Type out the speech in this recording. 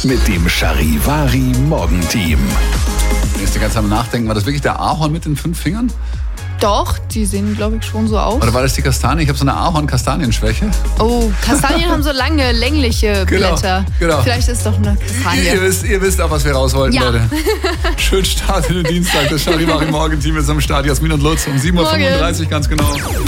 mit dem Charivari Morgenteam. Ist die ganze Zeit am Nachdenken, war das wirklich der Ahorn mit den 5 Fingern? Doch, die sehen, glaube ich, schon so aus. Oder war das die Kastanie? Ich habe so eine Ahorn-Kastanien-Schwäche. Oh, Kastanien haben so lange, längliche Blätter. Genau. Vielleicht ist doch eine Kastanie. Ihr wisst auch, was wir raus wollten, Ja. Leute. Schönen Start in den Dienstag. Das Charivari Morgenteam ist am Start. Jasmin und Lutz um 7.35 Uhr ganz genau.